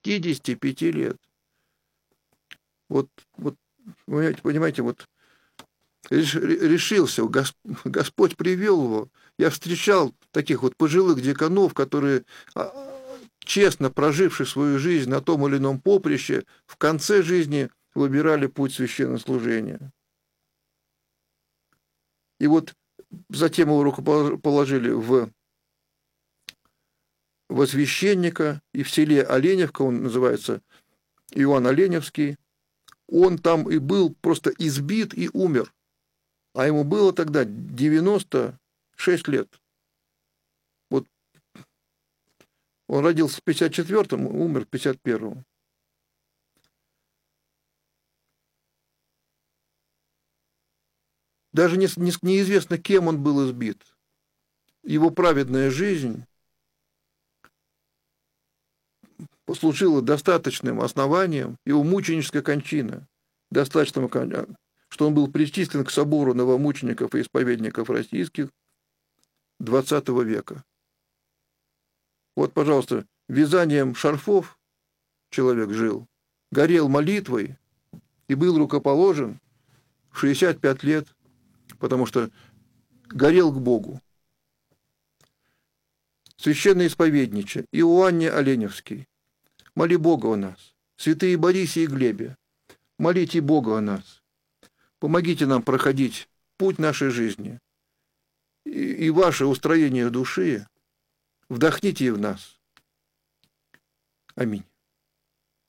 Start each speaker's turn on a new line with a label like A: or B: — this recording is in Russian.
A: 65 лет. Вот, понимаете, вот решился, Господь привел его. Я встречал таких вот пожилых дьяконов, которые, честно прожившие свою жизнь на том или ином поприще, в конце жизни выбирали путь священнослужения. И вот затем его рукоположили во священника, и в селе Оленевка, он называется Иоанн Оленевский, он там и был просто избит и умер. А ему было тогда 96 лет. Вот он родился в 54-м, умер в 51-м. Даже неизвестно, кем он был избит. Его праведная жизнь послужила достаточным основанием, его мученическая кончина, достаточным, что он был причислен к собору новомучеников и исповедников российских XX века. Вот, пожалуйста, вязанием шарфов человек жил, горел молитвой и был рукоположен в 65 лет, потому что горел к Богу. Священный исповедниче Иоанне Оленевский, моли Бога о нас. Святые Борисе и Глебе, молите Бога о нас. Помогите нам проходить путь нашей жизни. И ваше устроение души вдохните в нас. Аминь.